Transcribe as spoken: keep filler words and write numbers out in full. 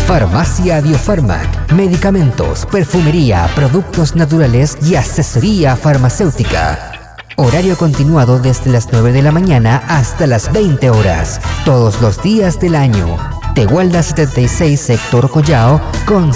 Farmacia Biofarmac, medicamentos, perfumería, productos naturales y asesoría farmacéutica. Horario continuado desde las nueve de la mañana hasta las veinte horas, todos los días del año. Tehuelda setenta y seis, sector Collao, con